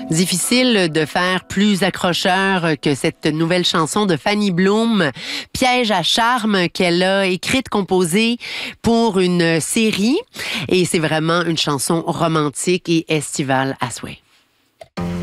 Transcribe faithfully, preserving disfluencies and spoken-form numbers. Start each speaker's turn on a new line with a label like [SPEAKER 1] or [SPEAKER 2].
[SPEAKER 1] Difficile de faire plus accrocheur que cette nouvelle chanson de Fanny Bloom, Piège à charme, qu'elle a écrite, composée pour une série. Et c'est vraiment une chanson romantique et estivale à souhait.